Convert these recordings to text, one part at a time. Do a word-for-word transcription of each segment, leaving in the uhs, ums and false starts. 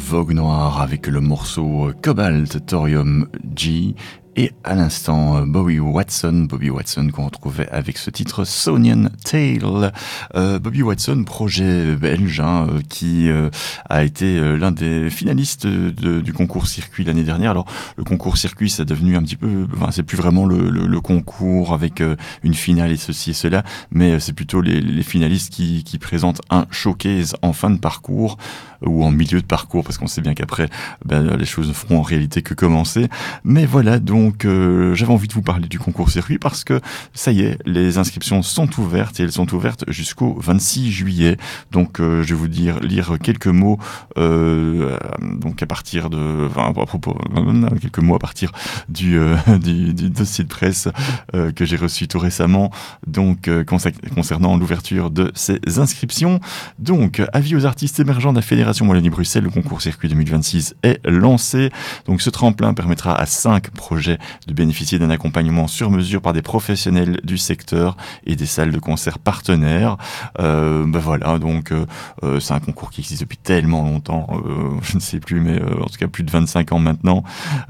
Vogue Noire avec le morceau Cobalt Thorium G. Et à l'instant, Bobby Watson, Bobby Watson qu'on retrouvait avec ce titre Sonian Tale. Euh, Bobby Watson, projet belge, hein, qui euh, a été euh, l'un des finalistes de, du concours circuit l'année dernière. Alors le concours circuit, c'est devenu un petit peu, enfin c'est plus vraiment le, le, le concours avec euh, une finale et ceci et cela, mais c'est plutôt les, les finalistes qui, qui présentent un showcase en fin de parcours ou en milieu de parcours, parce qu'on sait bien qu'après, ben, les choses ne feront en réalité que commencer. Mais voilà, donc euh, j'avais envie de vous parler du concours circuit parce que ça y est, les inscriptions sont ouvertes et elles sont ouvertes jusqu'au vingt-six juillet. Donc euh, je vais vous dire lire quelques mots euh, donc à partir de, enfin à propos, quelques mots à partir du euh, du, du dossier de presse euh, que j'ai reçu tout récemment. Donc euh, concernant l'ouverture de ces inscriptions. Donc avis aux artistes émergents de la Fédération Wallonie-Bruxelles, le concours circuit deux mille vingt-six est lancé. Donc ce tremplin permettra à cinq projets de bénéficier d'un accompagnement sur mesure par des professionnels du secteur et des salles de concert partenaires. Euh, ben voilà, donc euh, euh, c'est un concours qui existe depuis tellement longtemps, euh, je ne sais plus, mais euh, en tout cas plus de vingt-cinq ans maintenant,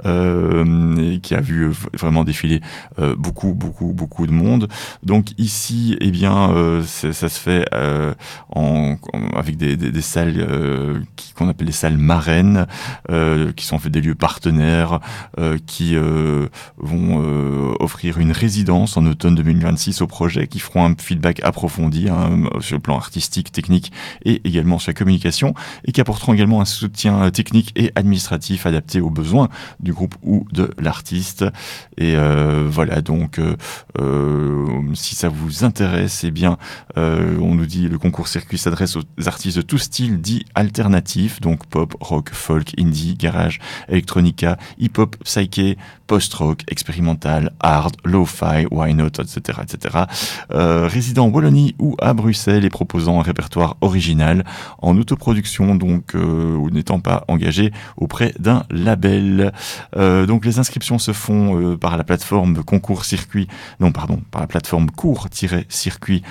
euh, et qui a vu euh, vraiment défiler euh, beaucoup, beaucoup, beaucoup de monde. Donc ici, eh bien, euh, ça se fait euh, en, avec des, des, des salles euh, Qui, qu'on appelle les salles marraines, euh, qui sont en fait des lieux partenaires euh, qui euh, vont euh, offrir une résidence en automne deux mille vingt-six au projet, qui feront un feedback approfondi hein, sur le plan artistique, technique et également sur la communication, et qui apporteront également un soutien technique et administratif adapté aux besoins du groupe ou de l'artiste. Et euh, voilà, donc euh, euh, si ça vous intéresse, eh bien euh, on nous dit le concours circuit s'adresse aux artistes de tout style dit alternatif, donc pop, rock, folk, indie, garage, electronica, hip-hop, psyché, post-rock, expérimental, hard, lo-fi, why not, et cetera, et cetera. Euh, résident en Wallonie ou à Bruxelles et proposant un répertoire original en autoproduction, donc euh, ou n'étant pas engagé auprès d'un label. Euh, donc les inscriptions se font euh, par la plateforme concours circuit, non pardon, par la plateforme cours-circuit,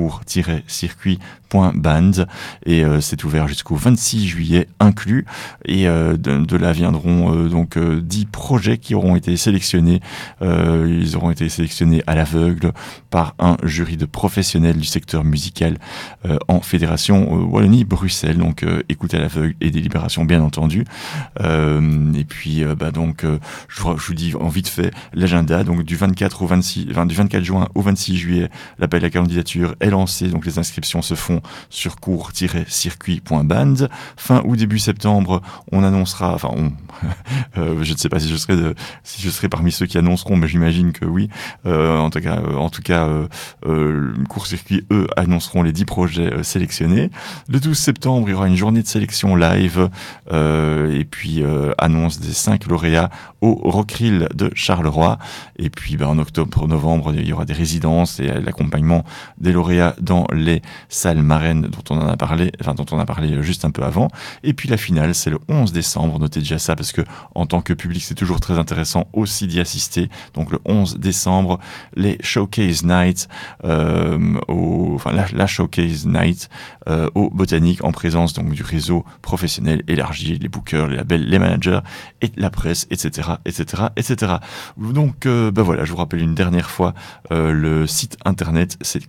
cours-circuit.band et euh, c'est ouvert jusqu'au vingt-six juillet inclus, et euh, de, de là viendront euh, donc euh, dix projets qui auront été sélectionnés. Euh, ils auront été sélectionnés à l'aveugle par un jury de professionnels du secteur musical euh, en Fédération euh, Wallonie-Bruxelles. Donc euh, écoute à l'aveugle et délibération bien entendu. Euh, et puis euh, bah donc euh, je, je vous dis en vite fait l'agenda. Donc du vingt-quatre au vingt-six, enfin, du vingt-quatre juin au vingt-six juillet, l'appel à candidature est lancé. Donc les inscriptions se font sur cours-circuit.band. Fin ou début septembre, on annoncera, enfin on, euh, je ne sais pas si je serai de, si je serai parmi ceux qui annonceront, mais j'imagine que oui. Euh, en tout cas, euh, en tout cas, euh, euh, court-circuit eux annonceront les dix projets euh, sélectionnés. Le douze septembre, il y aura une journée de sélection live euh, et puis euh, annonce des cinq lauréats au Rockrill de Charleroi. Et puis, ben, en octobre-novembre, il y aura des résidences et l'accompagnement des lauréats dans les salles marraines dont on en a parlé, enfin dont on a parlé juste un peu avant. Et puis la finale, c'est le onze décembre. Notez déjà ça parce que en tant que public, c'est toujours très intéressant aussi d'y assister. Donc le onze décembre, les Showcase Nights, euh, au, enfin la, la Showcase Night euh, au Botanique en présence donc du réseau professionnel élargi, les bookers, les labels, les managers et la presse, et cetera, et cetera, et cetera. Donc euh, ben voilà, je vous rappelle une dernière fois euh, le site internet, c'est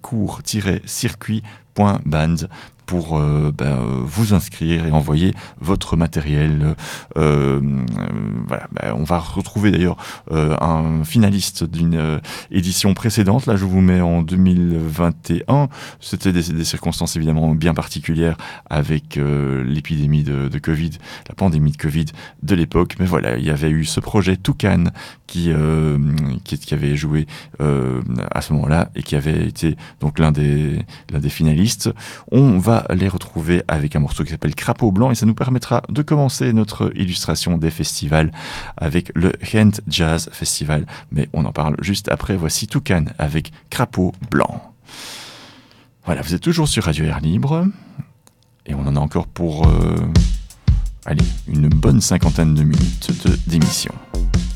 cours-circuit.band pour euh, ben, vous inscrire et envoyer votre matériel. Euh, euh, voilà, ben, on va retrouver d'ailleurs euh, un finaliste d'une euh, édition précédente. Là, je vous mets en deux mille vingt et un. C'était des, des circonstances évidemment bien particulières avec euh, l'épidémie de, de Covid, la pandémie de Covid de l'époque. Mais voilà, il y avait eu ce projet Toucan qui, euh, qui, qui avait joué euh, à ce moment-là et qui avait été donc l'un des, l'un des finalistes. On va les retrouver avec un morceau qui s'appelle Crapaud Blanc et ça nous permettra de commencer notre illustration des festivals avec le Ghent Jazz Festival, mais on en parle juste après. Voici Toucan avec Crapaud Blanc. Voilà, vous êtes toujours sur Radio Air Libre et on en a encore pour euh, allez, une bonne cinquantaine de minutes de, d'émission.